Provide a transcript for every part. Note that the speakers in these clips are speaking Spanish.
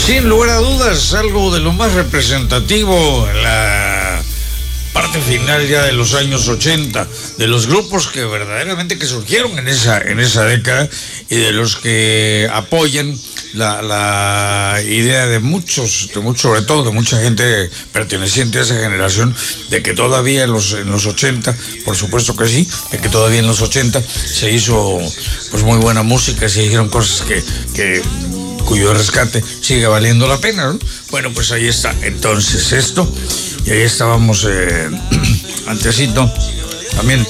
Sin lugar a dudas, algo de lo más representativo en la parte final ya de los años 80, de los grupos que verdaderamente que surgieron en esa década y de los que apoyan la idea de muchos, sobre todo de mucha gente perteneciente a esa generación, de que todavía en los 80, por supuesto que sí, de que todavía en los 80 se hizo pues muy buena música, se hicieron cosas cuyo rescate sigue valiendo la pena, ¿no? Bueno, pues ahí está entonces esto, y ahí estábamos antecito también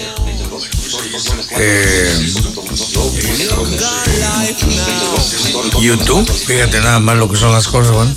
YouTube, fíjate nada más lo que son las cosas, ¿no?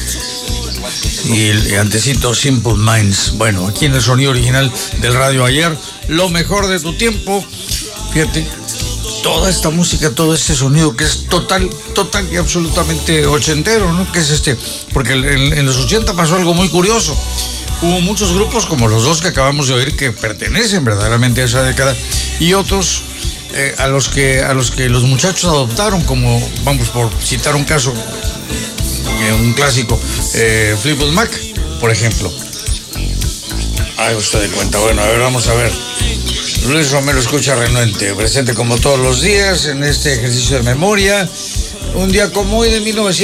Y antecito Simple Minds. Bueno, aquí en el sonido original del Radio Ayer, lo mejor de tu tiempo. Fíjate, toda esta música, todo este sonido que es total y absolutamente ochentero, ¿no? Que es porque en los 80 pasó algo muy curioso. Hubo muchos grupos como los dos que acabamos de oír que pertenecen verdaderamente a esa década, y otros a los que los muchachos adoptaron, como, vamos, por citar un caso, un clásico, Fleetwood Mac, por ejemplo. Ay, usted de cuenta. Bueno, a ver, vamos a ver. Luis Romero escucha renuente, presente como todos los días en este ejercicio de memoria. Un día como hoy de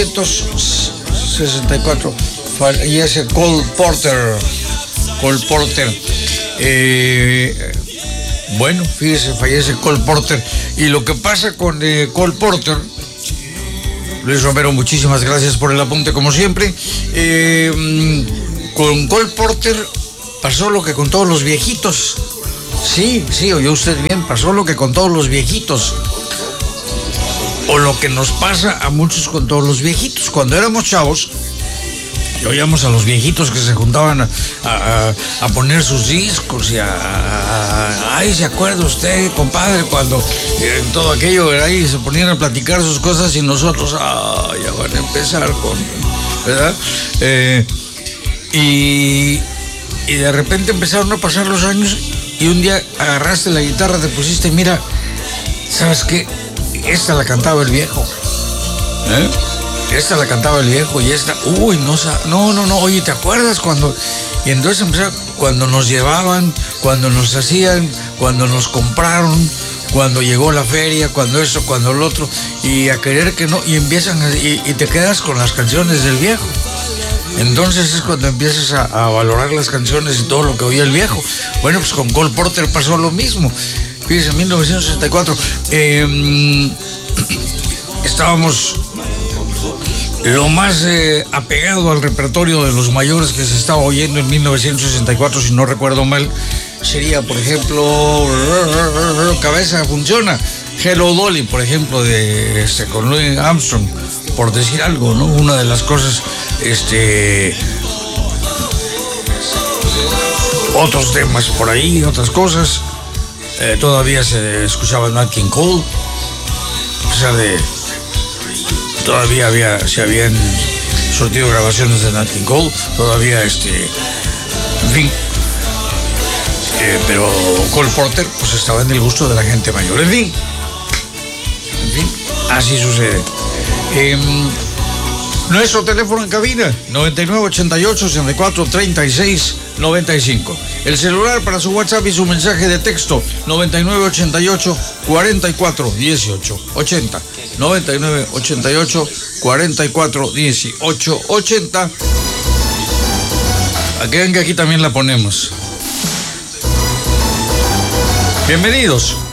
1964 fallece Cole Porter. Bueno, fíjese, fallece Cole Porter. Y lo que pasa con Cole Porter, Luis Romero, muchísimas gracias por el apunte como siempre. Con Cole Porter pasó lo que con todos los viejitos. Sí, oyó usted bien, pasó lo que con todos los viejitos. O lo que nos pasa a muchos con todos los viejitos. Cuando éramos chavos, y oíamos a los viejitos que se juntaban a poner sus discos y ay, ¿se acuerda usted, compadre, cuando todo aquello era ahí, se ponían a platicar sus cosas y nosotros, ya van a empezar con, ¿verdad? Y de repente empezaron a pasar los años y un día agarraste la guitarra, te pusiste, mira, ¿sabes qué? Esta la cantaba el viejo. Esta la cantaba el viejo y esta, no, oye, ¿te acuerdas cuando? Y entonces empezaron, cuando nos llevaban, cuando nos hacían, cuando nos compraron, cuando llegó la feria, cuando eso, cuando lo otro, y a querer que no, y empiezan, y te quedas con las canciones del viejo. Entonces es cuando empiezas a valorar las canciones y todo lo que oía el viejo. Bueno, pues con Cole Porter pasó lo mismo. Fíjense, en 1964 estábamos lo más apegado al repertorio de los mayores que se estaba oyendo en 1964, si no recuerdo mal, sería, por ejemplo, Cabeza Funciona, Hello Dolly, por ejemplo, con Louis Armstrong, por decir algo, ¿no? Una de las cosas, otros temas por ahí, otras cosas. Todavía se escuchaba Nat King Cole, a pesar de todavía se habían surtido grabaciones de Nat King Cole, todavía en fin, pero Cole Porter pues estaba en el gusto de la gente mayor, en fin, así sucede. Nuestro teléfono en cabina, 9988-643695. El celular para su WhatsApp y su mensaje de texto, 9988-441880. 9988-441880. A que ven que aquí también la ponemos. Bienvenidos.